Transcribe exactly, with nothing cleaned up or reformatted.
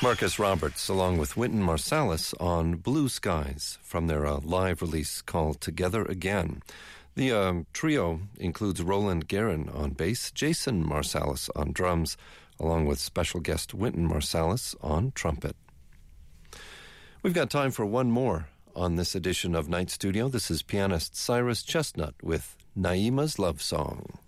Marcus Roberts, along with Wynton Marsalis on Blue Skies from their uh, live release called Together Again. The uh, trio includes Roland Guerin on bass, Jason Marsalis on drums, along with special guest Wynton Marsalis on trumpet. We've got time for one more on this edition of Night Studio. This is pianist Cyrus Chestnut with Naima's Love Song.